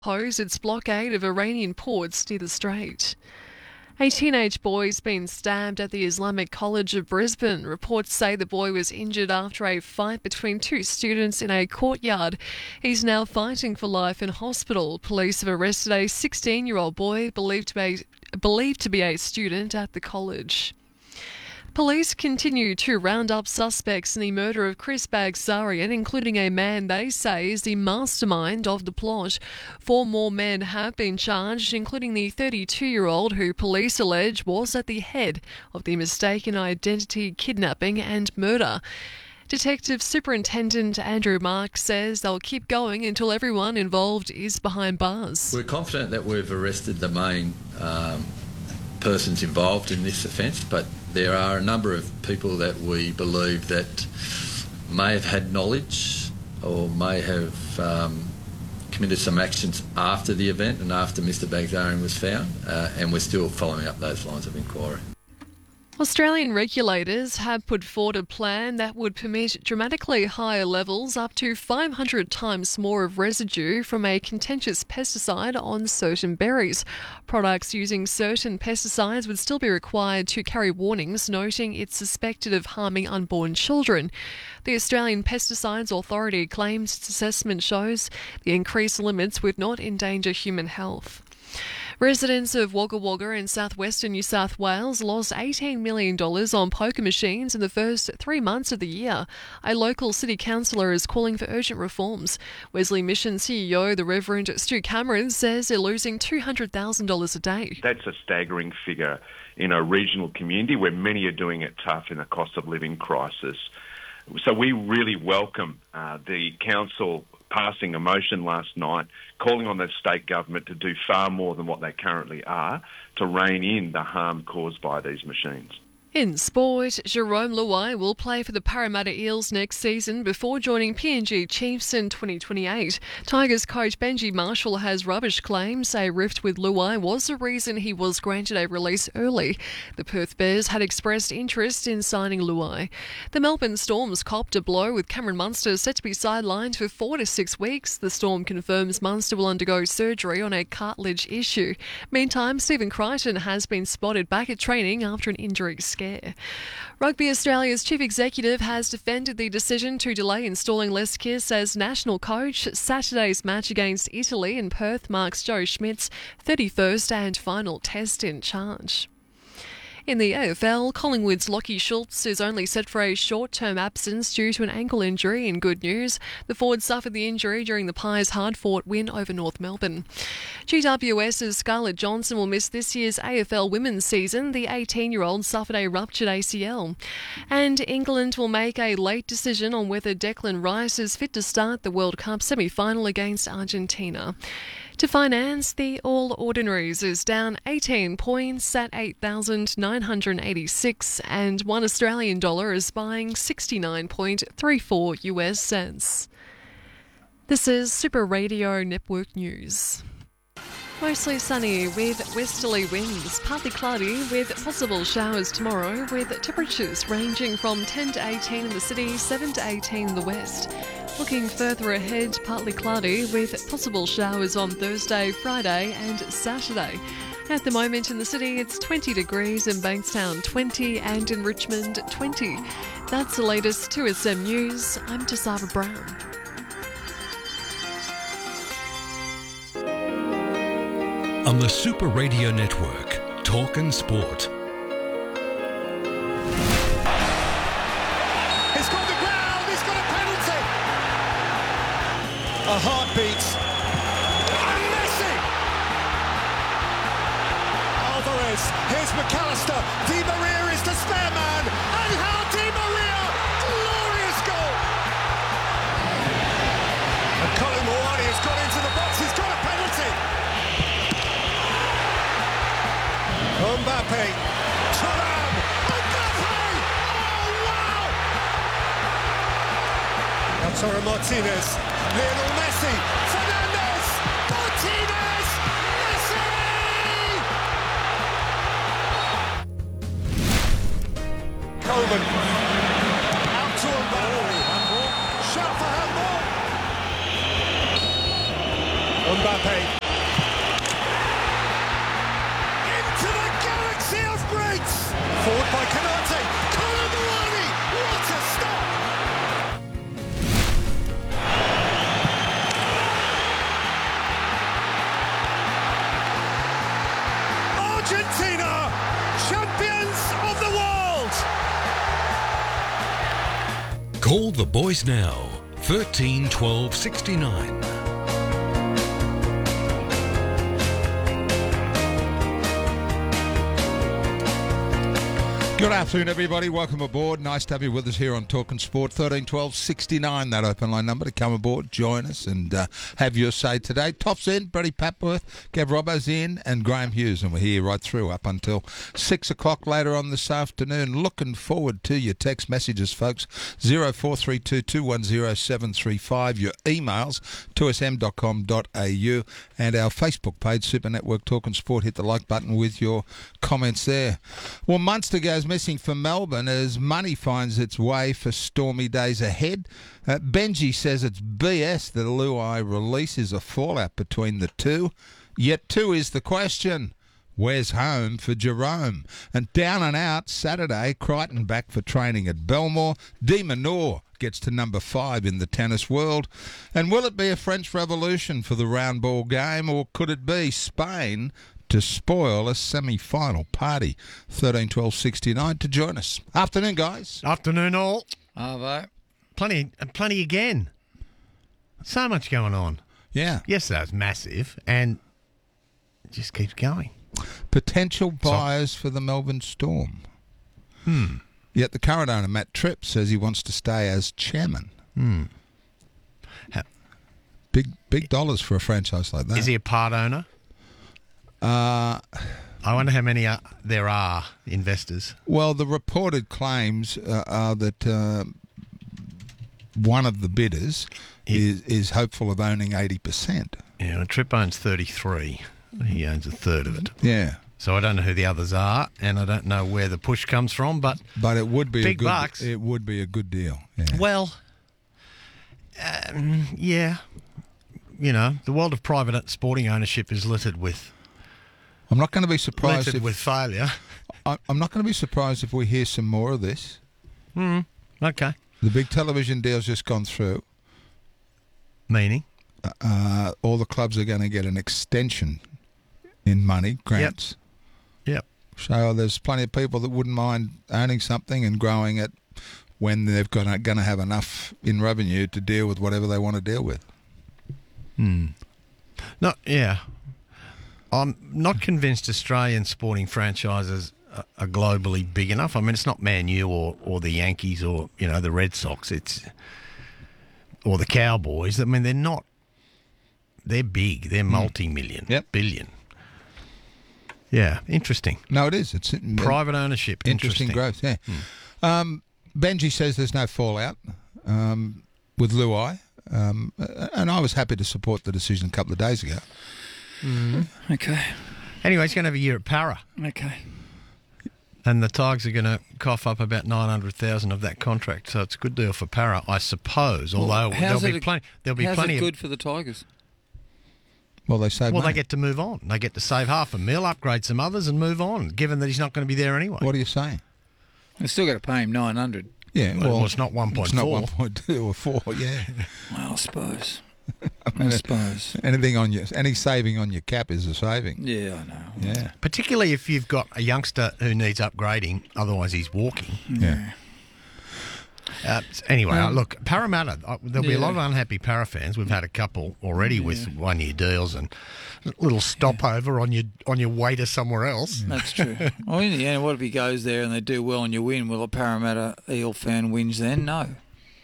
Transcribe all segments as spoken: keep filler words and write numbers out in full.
oppose its blockade of Iranian ports near the Strait. A teenage boy's been stabbed at the Islamic College of Brisbane. Reports say the boy was injured after a fight between two students in a courtyard. He's now fighting for life in hospital. Police have arrested a sixteen-year-old boy believed to be, believed to be a student at the college. Police continue to round up suspects in the murder of Chris Bagsarian, including a man they say is the mastermind of the plot. Four more men have been charged, including the thirty-two-year-old who police allege was at the head of the mistaken identity kidnapping and murder. Detective Superintendent Andrew Mark says they'll keep going until everyone involved is behind bars. We're confident that we've arrested the main um, persons involved in this offence, but there are a number of people that we believe that may have had knowledge or may have um, committed some actions after the event and after Mister Bagsarian was found, uh, and we're still following up those lines of inquiry. Australian regulators have put forward a plan that would permit dramatically higher levels, up to five hundred times more of residue from a contentious pesticide on certain berries. Products using certain pesticides would still be required to carry warnings noting it's suspected of harming unborn children. The Australian Pesticides Authority claims its assessment shows the increased limits would not endanger human health. Residents of Wagga Wagga in southwestern New South Wales lost eighteen million dollars on poker machines in the first three months of the year. A local city councillor is calling for urgent reforms. Wesley Mission C E O, the Reverend Stu Cameron, says they're losing two hundred thousand dollars a day. That's a staggering figure in a regional community where many are doing it tough in a cost of living crisis. So we really welcome uh, the council passing a motion last night calling on the state government to do far more than what they currently are to rein in the harm caused by these machines. In sport, Jerome Luai will play for the Parramatta Eels next season before joining P N G Chiefs in twenty twenty-eight. Tigers coach Benji Marshall has rubbish claims a rift with Luai was the reason he was granted a release early. The Perth Bears had expressed interest in signing Luai. The Melbourne Storm's copped a blow with Cameron Munster set to be sidelined for four to six weeks. The Storm confirms Munster will undergo surgery on a cartilage issue. Meantime, Stephen Crichton has been spotted back at training after an injury scare. Rugby Australia's chief executive has defended the decision to delay installing Les Kiss as national coach. Saturday's match against Italy in Perth marks Joe Schmidt's thirty-first and final test in charge. In the A F L, Collingwood's Lachie Schultz is only set for a short-term absence due to an ankle injury. In good news, the forward suffered the injury during the Pies' hard-fought win over North Melbourne. GWS's Scarlett Johnson will miss this year's A F L women's season. The eighteen-year-old suffered a ruptured A C L. And England will make a late decision on whether Declan Rice is fit to start the World Cup semi-final against Argentina. To finance, the All Ordinaries is down eighteen points at eight thousand nine hundred eighty-six, and one Australian dollar is buying sixty-nine point three four U S cents. This is Super Radio Network News. Mostly sunny with westerly winds, partly cloudy with possible showers tomorrow, with temperatures ranging from ten to eighteen in the city, seven to eighteen in the west. Looking further ahead, partly cloudy with possible showers on Thursday, Friday and Saturday. At the moment in the city, it's twenty degrees, in Bankstown twenty and in Richmond twenty. That's the latest two S M News. I'm Tasava Brown. On the Super Radio Network, Talk and Sport. He's got the ground, he's got a penalty. A heartbeat. And Messi! Alvarez, here's McAllister. Di Maria is the spare man. And how Di Maria! Glorious goal! And Colin Moani has got into the box, he's got a penalty. Mbappe, Thuram, Mbappe! Oh wow! Lautaro Martinez, Lionel Messi, Fernandes, Martinez, Messi! Coleman, out to Mbappe, handball, shout for handball. Mbappe. Argentina, champions of the world! Call the boys now. thirteen twelve sixty-nine. Good afternoon, everybody. Welcome aboard. Nice to have you with us here on Talking Sport. thirteen twelve sixty-nine, that open line number to come aboard, join us and uh, have your say today. Tops in, Brady Papworth, Gav Robbo's in, and Graham Hughes, and we're here right through up until six o'clock later on this afternoon. Looking forward to your text messages, folks. zero four three two, two one zero, seven three five. Your emails, two s m dot com dot a u, and our Facebook page, Super Network Talking Sport. Hit the like button with your comments there. Well, Munster goes missing for Melbourne as money finds its way for stormy days ahead. Uh, Benji says it's B S that Luai release is a fallout between the two. Yet two is the question. Where's home for Jerome? And down and out Saturday, Crichton back for training at Belmore. De Minaur gets to number five in the tennis world. And will it be a French Revolution for the round ball game, or could it be Spain to spoil a semi-final party? thirteen twelve sixty-nine to join us. Afternoon, guys. Afternoon, all. Arvo. Plenty, and plenty again. So much going on. Yeah. Yesterday was massive, and it just keeps going. Potential buyers for the Melbourne Storm. Hmm. Yet the current owner, Matt Tripp, says he wants to stay as chairman. Hmm. Ha- Big, big dollars for a franchise like that. Is he a part owner? Uh, I wonder how many uh, there are investors. well, the reported claims uh, are that uh, one of the bidders He- is, is hopeful of owning eighty percent. Yeah, well, Tripp owns thirty-three. He owns a third of it. Yeah. So I don't know who the others are, and I don't know where the push comes from, but, But it would be a Big good, bucks. It would be a good deal. Yeah. well, um, yeah. You know, the world of private sporting ownership is littered with I'm not going to be surprised littered if with failure. I- I'm not going to be surprised if we hear some more of this. Hmm. Okay. The big television deal's just gone through. Meaning? Uh, all the clubs are going to get an extension in money, grants. Yep. So there's plenty of people that wouldn't mind owning something and growing it when they've got going to have enough in revenue to deal with whatever they want to deal with. Hmm. Not, yeah. I'm not convinced Australian sporting franchises are, are globally big enough. I mean, it's not Man U or, or the Yankees or, you know, the Red Sox. It's or the Cowboys. I mean, they're not. They're big. They're multi-million, Yep. billion. Yeah, interesting. No, it is. It's Private ownership. interesting, growth. Yeah. Um, Benji says there's no fallout um, with Luai, um, and I was happy to support the decision a couple of days ago. Okay. Anyway, he's going to have a year at Para, Okay. and the Tigers are going to cough up about nine hundred thousand of that contract. So it's a good deal for Para, I suppose. Although Well, how's there'll be it- plenty. There'll be How's plenty it of good for the Tigers? Well, they say. Well, they get to move on. They get to save half a mil, upgrade some others, and move on, given that he's not going to be there anyway. What are you saying? They've still got to pay him nine hundred. Yeah, Well, well, it's not one point It's not four. one point two or four. Yeah. Well, I suppose. I suppose. Anything on your any saving on your cap is a saving. Yeah, I know. Yeah. Particularly if you've got a youngster who needs upgrading, otherwise he's walking. Yeah. Uh, anyway, uh, look, Parramatta, uh, there'll be a Yeah. lot of unhappy Para fans. We've had a couple already with one-year deals and a little stopover on your on your way to somewhere else. That's true. Well, in the end, what if he goes there and they do well and you win? Will a Parramatta Eel fan wins then? No.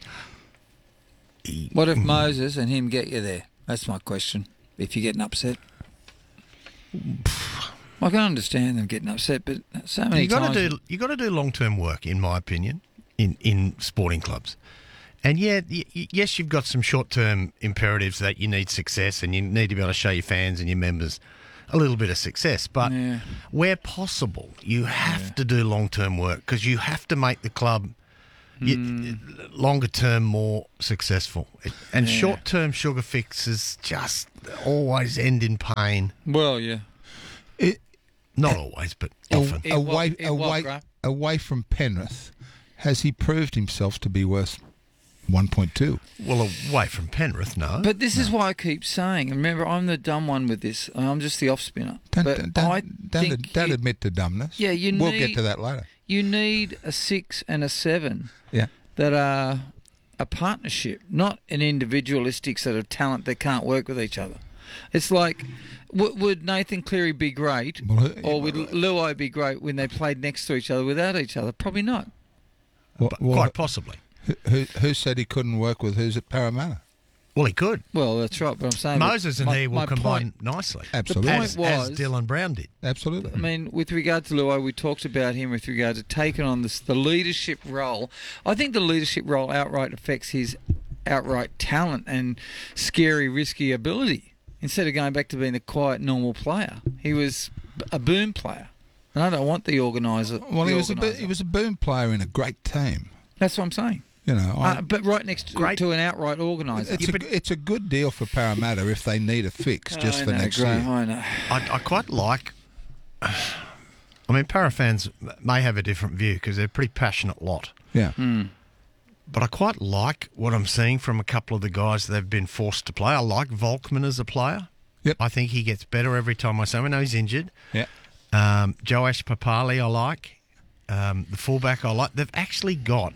What if Moses and him get you there? That's my question. If you're getting upset. I can understand them getting upset, but so many You got times... to do you got to do long-term work, in my opinion, in, in sporting clubs. And yeah, y- y- yes, you've got some short-term imperatives that you need success and you need to be able to show your fans and your members a little bit of success. But Yeah. where possible, you have to do long-term work because you have to make the club you, longer-term more successful. It, and Yeah. short-term sugar fixes just always end in pain. Well, yeah. It, Not always, but often. In what- away in what, away Graham? away from Penrith, has he proved himself to be worth one point two. Well, away from Penrith, no. But this is why I keep saying, and remember, I'm the dumb one with this. I'm just the off-spinner. Don't, but don't, I don't, think don't you, admit to dumbness. Yeah, you We'll need- get to that later. you need a six and a seven Yeah. that are a partnership, not an individualistic sort of talent that can't work with each other. It's like, w- would Nathan Cleary be great, Well, who- or would Luai be great when they played next to each other without each other? Probably not. Well, But well, quite possibly. who, who, who said he couldn't work with who's at Parramatta? Well, he could. Well, that's right, but I'm saying... Moses and my, he will my combine point- nicely. Absolutely. point As, was- as Dylan Brown did. Absolutely. I mean, with regard to Luai, we talked about him with regard to taking on this, the leadership role. I think the leadership role outright affects his outright talent and scary, risky ability. Instead of going back to being a quiet, normal player, he was a boom player. And I don't want the organiser. Well, the he was a bo- organiser. he was a boom player in a great team. That's what I'm saying. You know, I, Uh, but right next to, Great. to an outright organiser. it's, a, it's a good deal for Parramatta if they need a fix just I for know, next Graham, year. I know. I, I quite like. I mean, Para fans may have a different view because they're a pretty passionate lot. Yeah. But I quite like what I'm seeing from a couple of the guys that they've been forced to play. I like Volkman as a player. Yep. I think he gets better every time I see him. I know he's injured. Yeah. Um, Joash Papali I like. Um, the fullback I like. They've actually got...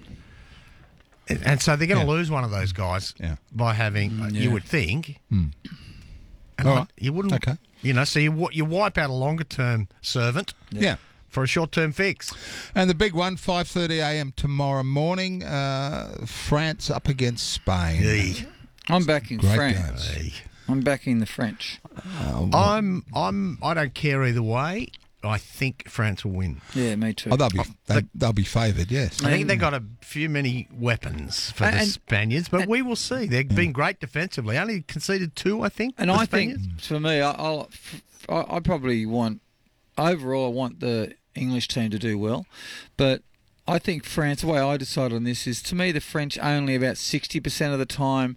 And, and so they're going to Yeah. lose one of those guys Yeah. by having, Mm, you yeah. would think. Mm. And All I- right. You wouldn't... Okay. You know, so you, wa- you wipe out a longer-term servant Yeah. for a short-term fix. And the big one, five thirty a m tomorrow morning, uh, France up against Spain. Eey. I'm backing Great France. game. I'm backing the French. Uh, I'm I'm I don't care either way. I think France will win. Yeah, me too. oh, they'll be Oh, they, but- they'll be favoured. Yes. I think they got a few many weapons for the And- Spaniards, but and- we will see. They've been great defensively. Only conceded two, I think. And the I think, Spaniards. for me, I, I'll, I, I probably want, overall, I want the English team to do well. But I think France, the way I decide on this is, to me, the French only about sixty percent of the time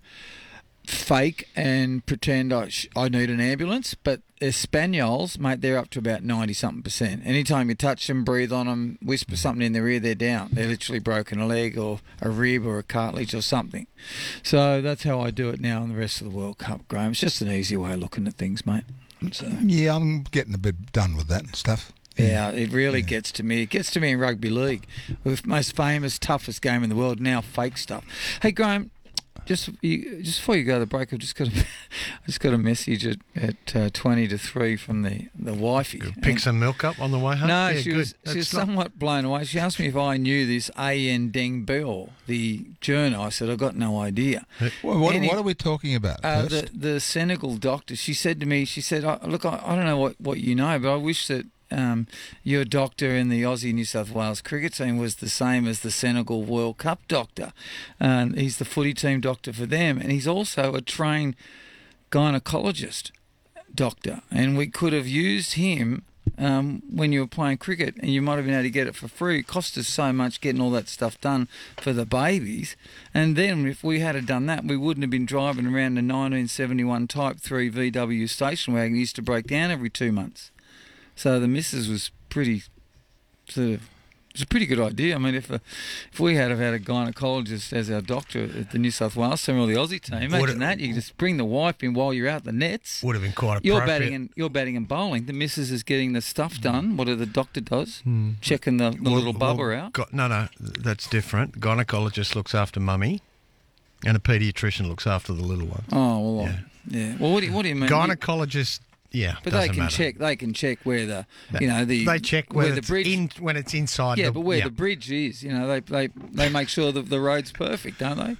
fake and pretend I, sh- I need an ambulance. But Espanols, mate, they're up to about ninety-something percent. Anytime you touch them, breathe on them, whisper something in their ear, they're down. They're literally broken a leg or a rib or a cartilage or something. So that's how I do it now in the rest of the World Cup, Graham. It's just an easy way of looking at things, mate. So, Yeah, I'm getting a bit done with that and stuff. yeah, it really gets to me. It gets to me in rugby league. The most famous, toughest game in the world, now fake stuff. Hey, Graham, just you, just before you go to the break, I've just got a, I just got a message at, at uh, twenty to three from the, the wifey. Pick And- some milk up on the way home. No, Yeah, she good. was she That's was not- somewhat blown away. She asked me if I knew this A N Deng Biao, the journal. I said, I've got no idea. Well, what, Any- what are we talking about? Uh, first? the the Senegal doctor. She said to me, she said, oh, "Look, I, I don't know what, what you know, but I wish that um, your doctor in the Aussie New South Wales cricket team was the same as the Senegal World Cup doctor. Um, he's the footy team doctor for them, and he's also a trained gynecologist doctor, and we could have used him." Um, when you were playing cricket, and you might have been able to get it for free. It cost us so much getting all that stuff done for the babies. And then if we had have done that, we wouldn't have been driving around a nineteen seventy-one Type three V W station wagon that used to break down every two months. So the missus was pretty sort of... It's a pretty good idea. I mean, if a, if we had have had a gynecologist as our doctor at the New South Wales team or the Aussie team, Would imagine it- that. You could just bring the wife in while you're out the nets. Would have been quite appropriate. You're batting and you're batting and bowling. The missus is getting the stuff done. What the doctor does, checking the, the Well- little well, bubber out. go- no, no, that's different. Gynecologist looks after mummy, and a paediatrician looks after the little one. Oh well, Yeah. yeah. yeah. Well, what do you, what do you mean? You- Gynecologist, yeah, but they doesn't can matter. check. They can check where the you know the They check where whether the it's bridge. in when it's inside. yeah, the, but where yeah. the bridge is, you know, they they they make sure that the road's perfect, don't they?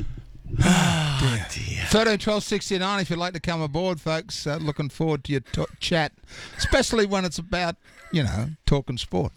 Oh, dear. thirteen twelve sixty-nine if you'd like to come aboard, folks. Uh, looking forward to your t- chat, especially when it's about, you know, talking sport.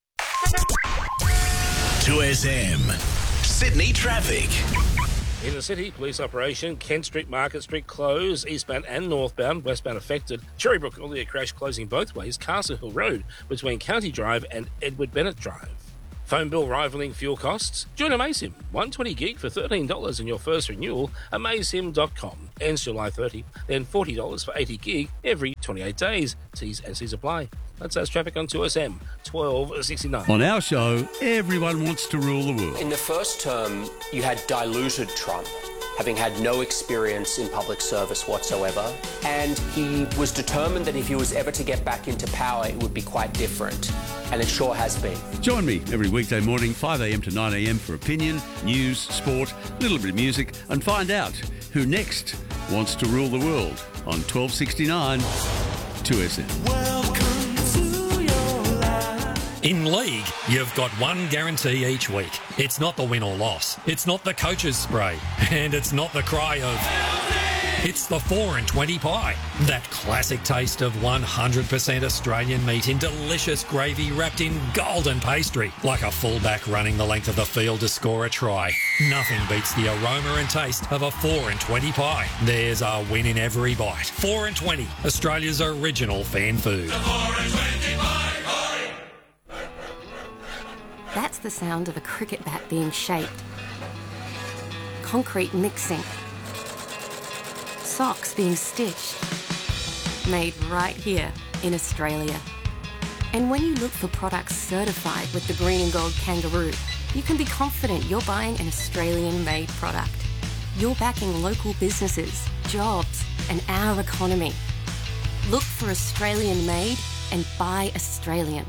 two S M. Sydney traffic. In the city, police operation, Kent Street, Market Street closed, eastbound and northbound, westbound affected. Cherrybrook earlier crash closing both ways, Castle Hill Road between County Drive and Edward Bennett Drive. Phone bill rivaling fuel costs? Join Amazim. one hundred twenty gig for thirteen dollars in your first renewal, amazim dot com. Ends July thirtieth, then forty dollars for eighty gig every twenty-eight days. T's and C's apply. That's us traffic on two S M, twelve sixty-nine. On our show, everyone wants to rule the world. In the first term, you had diluted Trump, having had no experience in public service whatsoever. And he was determined that if he was ever to get back into power, it would be quite different. And it sure has been. Join me every weekday morning, five a.m. to nine a.m. for opinion, news, sport, a little bit of music, and find out who next wants to rule the world on twelve sixty-nine two S M. In League, you've got one guarantee each week. It's not the win or loss. It's not the coach's spray. And it's not the cry of... It's the four and twenty pie. That classic taste of one hundred percent Australian meat in delicious gravy wrapped in golden pastry. Like a fullback running the length of the field to score a try. Nothing beats the aroma and taste of a four and twenty pie. There's a win in every bite. four and twenty, Australia's original fan food. The four and twenty pie. That's the sound of a cricket bat being shaped. Concrete mixing. Socks being stitched. Made right here in Australia. And when you look for products certified with the green and gold kangaroo, you can be confident you're buying an Australian-made product. You're backing local businesses, jobs, and our economy. Look for Australian-made and buy Australian.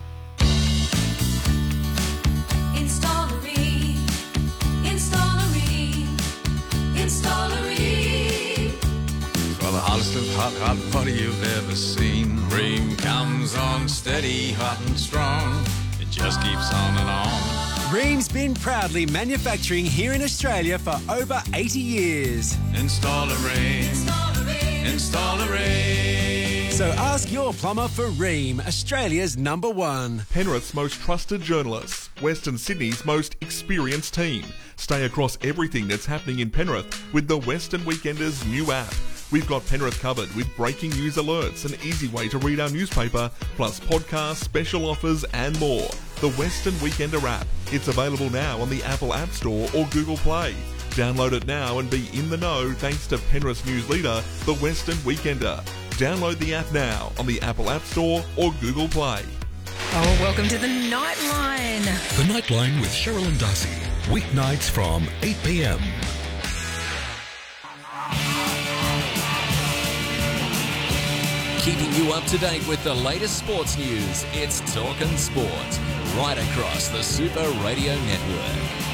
Installery, Installery, Installery. For the hottest of hot, hot body you've ever seen. Ream comes on steady, hot and strong. It just keeps on and on. Ream's been proudly manufacturing here in Australia for over eighty years. Install a Ream. Install a Ream. So ask your plumber for Ream, Australia's number one. Penrith's most trusted journalists, Western Sydney's most experienced team. Stay across everything that's happening in Penrith with the Western Weekenders new app. We've got Penrith covered with breaking news alerts, an easy way to read our newspaper, plus podcasts, special offers and more. The Western Weekender app. It's available now on the Apple App Store or Google Play. Download it now and be in the know thanks to Penrith's news leader, the Western Weekender. Download the app now on the Apple App Store or Google Play. Oh, welcome to the Nightline. The Nightline with Cheryl and Darcy. Weeknights from eight p.m. Keeping you up to date with the latest sports news, it's Talkin' Sport, right across the Super Radio Network.